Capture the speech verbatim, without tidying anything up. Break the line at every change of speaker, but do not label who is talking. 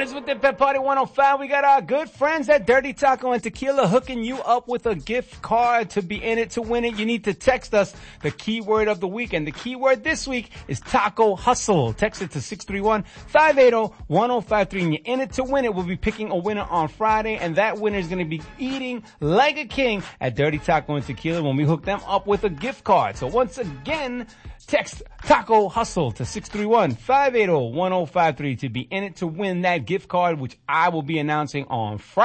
Parties with the Pep Party one oh five. We got our good friends at Dirty Taco and Tequila hooking you up with a gift card. To be in it, to win it, you need to text us the keyword of the week. And the keyword this week is Taco Hustle. Text it to six three one, five eight zero, one zero five three. And you're in it to win it. We'll be picking a winner on Friday. And that winner is going to be eating like a king at Dirty Taco and Tequila when we hook them up with a gift card. So once again, text Taco Hustle to six three one, five eight zero, one zero five three to be in it to win that gift card, which I will be announcing on Friday.